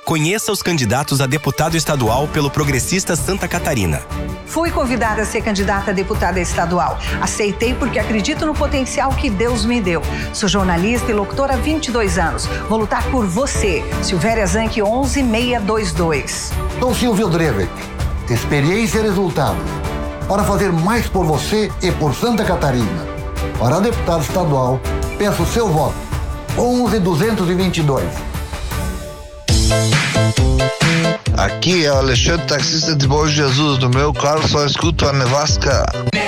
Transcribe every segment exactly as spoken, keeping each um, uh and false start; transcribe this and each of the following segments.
Conheça os candidatos a deputado estadual pelo Progressista Santa Catarina. Fui convidada a ser candidata a deputada estadual. Aceitei porque acredito no potencial que Deus me deu. Sou jornalista e locutora há vinte e dois anos. Vou lutar por você. Silvéria Zanck, onze seiscentos e vinte e dois. Sou Silvio Drevet. Experiência e resultados. Para fazer mais por você e por Santa Catarina. Para deputado estadual, peço seu voto. onze duzentos e vinte e dois. Aqui é o Alexandre, taxista de Bom Jesus. No meu carro só escuto a Nevasca.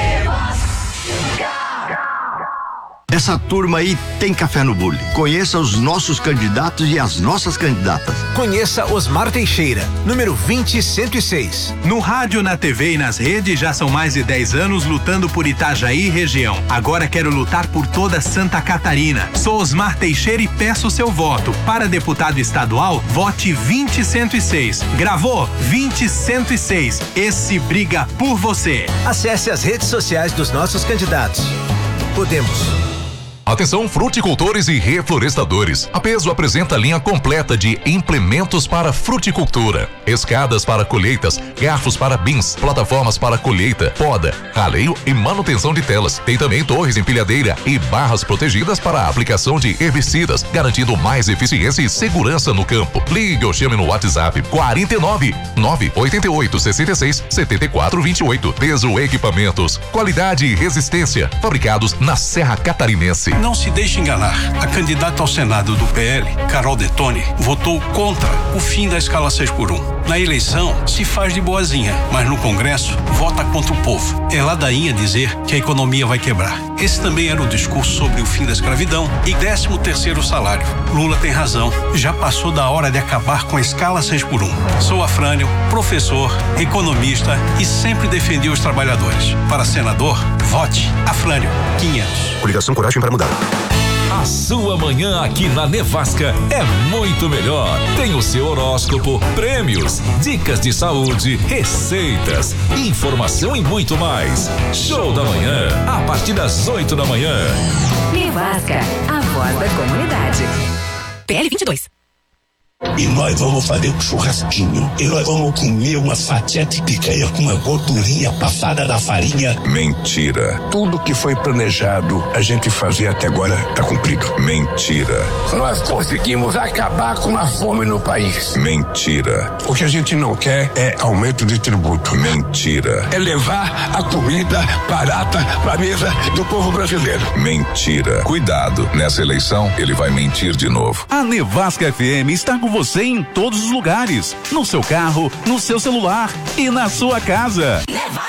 Essa turma aí tem café no bule. Conheça os nossos candidatos e as nossas candidatas. Conheça Osmar Teixeira, número vinte cento e seis. No rádio, na T V e nas redes já são mais de dez anos lutando por Itajaí e região. Agora quero lutar por toda Santa Catarina. Sou Osmar Teixeira e peço seu voto. Para deputado estadual, vote vinte cento e seis. Gravou? vinte cento e seis. Esse briga por você. Acesse as redes sociais dos nossos candidatos. Podemos. Atenção, fruticultores e reflorestadores. A Peso apresenta a linha completa de implementos para fruticultura. Escadas para colheitas, garfos para bins, plataformas para colheita, poda, raleio e manutenção de telas. Tem também torres empilhadeira e barras protegidas para a aplicação de herbicidas, garantindo mais eficiência e segurança no campo. Ligue ou chame no WhatsApp quarenta e nove, nove oito oito, sessenta e seis, setenta e quatro, vinte e oito. Peso Equipamentos. Qualidade e resistência. Fabricados na Serra Catarinense. Não se deixe enganar. A candidata ao Senado do P L, Carol Detoni, votou contra o fim da escala seis por um. Na eleição, se faz de boazinha, mas no Congresso, vota contra o povo. É ladainha dizer que a economia vai quebrar. Esse também era o discurso sobre o fim da escravidão e décimo terceiro salário. Lula tem razão. Já passou da hora de acabar com a escala seis por um. Sou Afrânio, professor, economista e sempre defendi os trabalhadores. Para senador, vote Afrânio quinhentos. Coligação Coragem para Mudar. A sua manhã aqui na Nevasca é muito melhor. Tem o seu horóscopo, prêmios, dicas de saúde, receitas, informação e muito mais. Show da manhã, a partir das oito da manhã. Nevasca, a voz da comunidade. P L vinte e dois. E nós vamos fazer um churrasquinho. E nós vamos comer uma fatia de picanha com uma gordurinha passada da farinha. Mentira. Tudo que foi planejado a gente fazer até agora tá cumprido. Mentira. Nós conseguimos acabar com a fome no país. Mentira. O que a gente não quer é aumento de tributo. Mentira. É levar a comida barata pra mesa do povo brasileiro. Mentira. Cuidado, nessa eleição ele vai mentir de novo. A Nevasca F M está com você em todos os lugares, no seu carro, no seu celular e na sua casa. Nevasca.